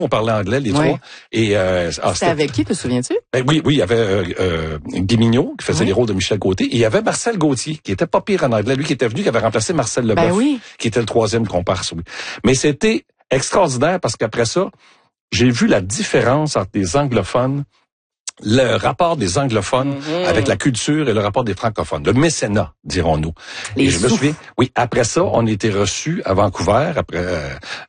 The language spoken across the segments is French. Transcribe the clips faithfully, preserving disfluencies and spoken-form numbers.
on parlait anglais, les ouais. trois. Et euh, ah, c'était avec qui, te souviens-tu? Ben oui, oui, il y avait euh, euh, Guy Mignot qui faisait oui. les rôles de Michel Côté. Et il y avait Marcel Gauthier, qui était pas pire en anglais. Lui qui était venu, qui avait remplacé Marcel Leboeuf, ben oui. qui était le troisième comparse. Oui. Mais c'était extraordinaire parce qu'après ça, j'ai vu la différence entre les anglophones, le rapport des anglophones mm-hmm. avec la culture et le rapport des francophones. Le mécénat, dirons-nous. Les et je me souviens, oui, après ça, on était reçus à Vancouver, après euh,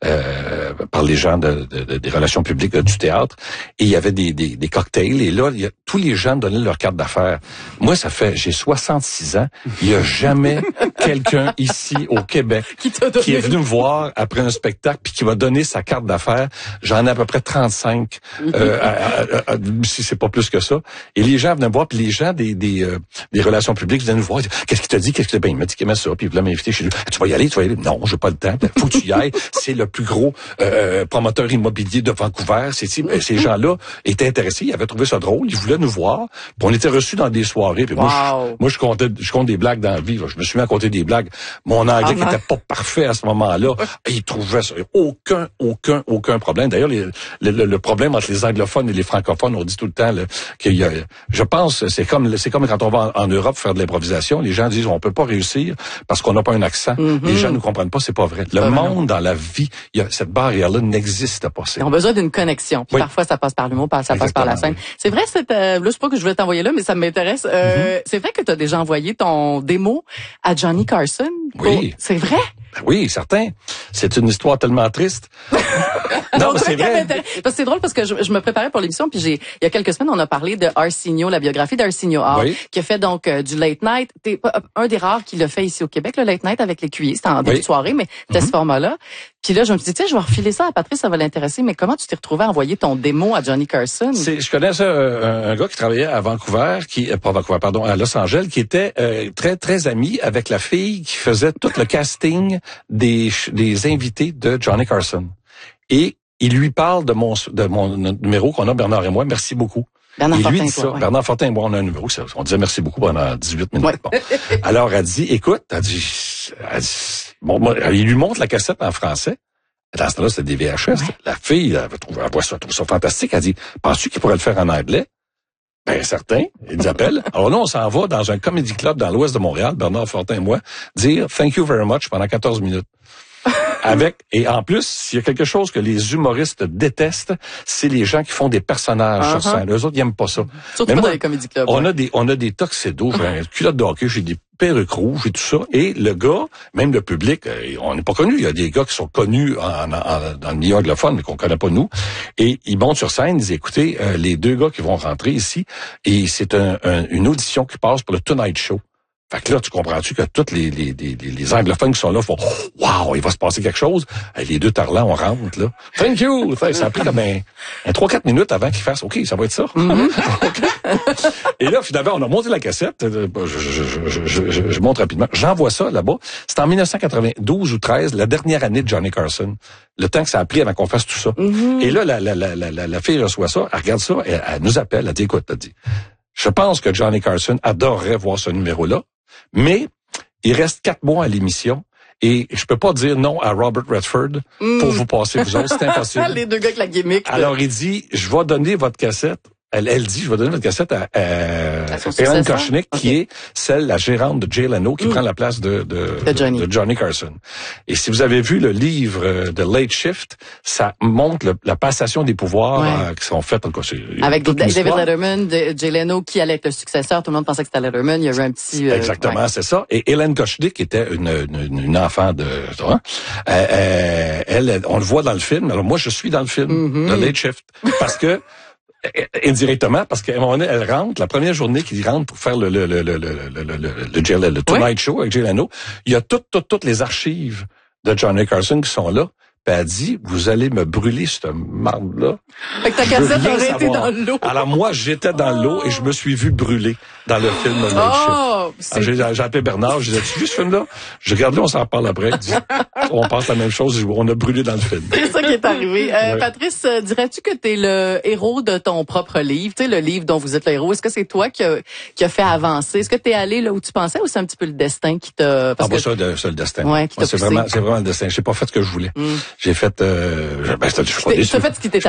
euh, par les gens de, de, de, des relations publiques euh, du théâtre, et il y avait des, des, des cocktails, et là, il y a, tous les gens donnaient leur carte d'affaires. Moi, ça fait, j'ai soixante-six ans, il n'y a jamais quelqu'un ici au Québec qui, qui est venu me voir après un spectacle puis qui m'a donné sa carte d'affaires. J'en ai à peu près trente-cinq, mm-hmm. euh, à, à, à, à, si c'est pas plus que ça. Et les gens venaient me voir, puis les gens des des, euh, des relations publiques venaient nous voir. Qu'est-ce qu'il t'a dit? Qu'est-ce qu'il ben, il m'a dit qu'il aimait ça, puis il voulait m'inviter chez lui. Tu vas y aller, tu vas y aller. Non, j'ai pas le temps. Faut que tu y ailles. C'est le plus gros euh, promoteur immobilier de Vancouver. C'est, ces gens-là étaient intéressés, ils avaient trouvé ça drôle, ils voulaient nous voir. Puis on était reçus dans des soirées. Puis wow. moi, je, moi, je comptais, je compte des blagues dans la vie. Là. Je me suis mis à compter des blagues. Mon anglais qui était pas parfait à ce moment-là, ils trouvaient ça. Aucun, aucun, aucun problème. D'ailleurs, les, le, le, le problème entre les anglophones et les francophones, on dit tout le temps là, qu'il y a, je pense, c'est comme, c'est comme quand on va en, en Europe faire de l'improvisation, les gens disent on peut pas réussir parce qu'on n'a pas un accent. Mm-hmm. Les gens ne comprennent pas, c'est pas vrai. Le monde non. dans la vie, il y a, cette barrière-là n'existe pas. Ils ont besoin d'une connexion. Puis oui. Parfois, ça passe par l'humour, ça Exactement, passe par la scène. Oui. C'est vrai, c'est, euh, là, je sais pas que je voulais t'envoyer là, mais ça m'intéresse. Euh, mm-hmm. C'est vrai que tu as déjà envoyé ton démo à Johnny Carson. Oui. Pour... C'est vrai? Ben oui, certain. C'est une histoire tellement triste. non, mais c'est vrai. Parce que c'est drôle parce que je, je me préparais pour l'émission puis j'ai il y a quelques semaines on a parlé de Arsenio, la biographie d'Arsenio Hall, oui. qui a fait donc euh, du late night. T'es un des rares qui l'a fait ici au Québec, le late night avec l'écuyer. C'était en début oui. de soirée, mais c'était mm-hmm. ce format-là. Puis là, je me suis dit, tiens, je vais refiler ça à Patrice, ça va l'intéresser. Mais comment tu t'es retrouvé à envoyer ton démo à Johnny Carson? C'est, je connais ça, un, un gars qui travaillait à Vancouver, qui, euh, pas Vancouver, pardon, à Los Angeles, qui était euh, très, très ami avec la fille qui faisait tout le casting des, des invités de Johnny Carson. Et il lui parle de mon, de mon numéro qu'on a, Bernard et moi. Merci beaucoup. Bernard et lui Fortin, dit ça. Toi, ouais. Bernard Fortin et moi, on a un numéro. On disait merci beaucoup pendant dix-huit minutes. Ouais. Bon. Alors, elle dit, écoute, elle dit, elle dit bon, moi, il lui montre la cassette en français. Dans ce temps-là, c'était des V H S. Ouais. La fille, elle, trouve, elle voit ça, trouve ça fantastique. Elle dit, penses-tu qu'il pourrait le faire en anglais? Ben, certain. Il nous appelle. Alors là, on s'en va dans un comedy club dans l'ouest de Montréal, Bernard Fortin et moi, dire thank you very much pendant quatorze minutes. Avec, et en plus, s'il y a quelque chose que les humoristes détestent, c'est les gens qui font des personnages uh-huh. sur scène. Eux autres, ils aiment pas ça. Surtout pas dans les comédie clubs. On ouais. a des, on a des tuxedos, j'ai un culotte de hockey, j'ai des perruques rouges et tout ça. Et le gars, même le public, on n'est pas connu. Il y a des gars qui sont connus en, en, en, dans le milieu anglophone, mais qu'on connaît pas nous. Et ils montent sur scène, ils disent, écoutez, euh, les deux gars qui vont rentrer ici, et c'est un, un, une audition qui passe pour le Tonight Show. Fait que là, tu comprends-tu que tous les, les, les, les anglophones qui sont là font « Wow, il va se passer quelque chose. » Les deux tarlants, on rentre, là. « Thank you! » Ça a pris comme un, un trois quatre minutes avant qu'ils fassent « OK, ça va être ça. Mm-hmm. » Et là, finalement, on a monté la cassette. Je, je, je, je, je, je montre rapidement. J'envoie ça là-bas. C'est en dix-neuf cent quatre-vingt-douze ou treize, la dernière année de Johnny Carson. Le temps que ça a pris avant qu'on fasse tout ça. Mm-hmm. Et là, la, la, la, la, la, la fille reçoit ça, elle regarde ça, elle, elle nous appelle, elle dit « Écoute, elle dit, je pense que Johnny Carson adorerait voir ce numéro-là. Mais il reste quatre mois à l'émission et je peux pas dire non à Robert Redford mm. pour vous passer vous autres, c'est impossible. Les deux gars avec la gimmick. Alors il dit, je vais donner votre cassette. Elle, elle dit, je vais donner votre cassette à, à Hélène Kochnick, okay. qui est celle, la gérante de Jay Leno, qui mm. prend la place de, de, de, Johnny. de Johnny Carson. Et si vous avez vu le livre de Late Shift, ça montre le, la passation des pouvoirs ouais. euh, qui sont faits. En cas, avec David Letterman, de Jay Leno, qui allait être le successeur. Tout le monde pensait que c'était Letterman. Il y avait un petit... Euh, Exactement, ouais. c'est ça. Et Hélène Kochnick, qui était une, une, une enfant de... Hein, euh, elle, on le voit dans le film. Alors moi, je suis dans le film mm-hmm. de Late Shift. Parce que indirectement, parce qu'à un moment donné, elle rentre, la première journée qu'il rentre pour faire le le le le le le le, le, le, le Tonight Show avec Jay Leno, il y a toutes toutes toutes les archives de Johnny Carson qui sont là. Puis elle dit, vous allez me brûler cette marde-là. Fait que ta cassette aurait été dans l'eau. Alors moi, j'étais dans oh. l'eau et je me suis vu brûler dans le film Late oh, Shift. J'ai, j'ai appelé Bernard, je disais, tu as vu ce film-là? Je regarde là, on s'en parle après. Dit, on pense la même chose, on a brûlé dans le film. C'est ça qui est arrivé. Euh, ouais. Patrice, dirais-tu que tu es le héros de ton propre livre? Tu sais, le livre dont vous êtes le héros. Est-ce que c'est toi qui a, qui a fait avancer? Est-ce que tu es allé là où tu pensais ou c'est un petit peu le destin qui t'a... Parce ah, que... bah, ça, c'est le destin. Ouais, qui t'a ouais, c'est, vraiment, c'est vraiment le destin. J'ai pas fait ce que je voulais. Mm. J'ai fait... Euh, ben, je, je, je, fait ce qui t'était